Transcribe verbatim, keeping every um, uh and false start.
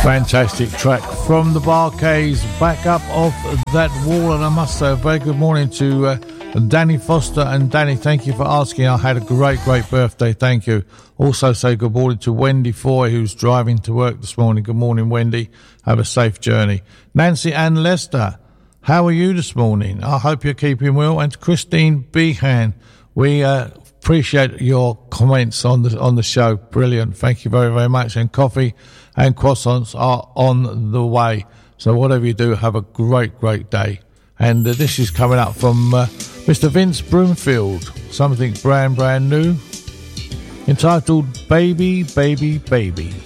Fantastic track from the Bar-Kays, Back Up Off That Wall. And I must say a very good morning to uh, Danny Foster. And Danny, thank you for asking. I had a great, great birthday. Thank you. Also say good morning to Wendy Foy, who's driving to work this morning. Good morning, Wendy. Have a safe journey. Nancy Ann Lester, how are you this morning? I hope you're keeping well. And Christine Behan, we uh, appreciate your comments on the on the show. Brilliant. Thank you very, very much. And coffee and croissants are on the way. So whatever you do, have a great, great day. And uh, this is coming up from uh, Mister Vince Broomfield, something brand, brand new, entitled Baby, Baby, Baby.